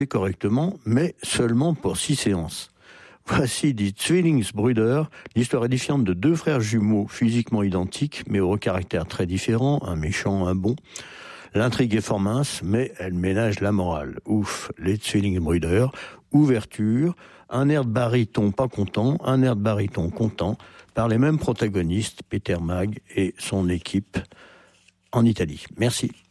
correctement, mais seulement pour 6 séances. Voici Die Zwillingsbrüder, l'histoire édifiante de 2 frères jumeaux physiquement identiques, mais au caractère très différent, un méchant, un bon. L'intrigue est fort mince, mais elle ménage la morale. Ouf, les Zwillingsbrüder, ouverture, un air de baryton pas content, un air de baryton content, par les mêmes protagonistes, Peter Mag et son équipe en Italie. Merci.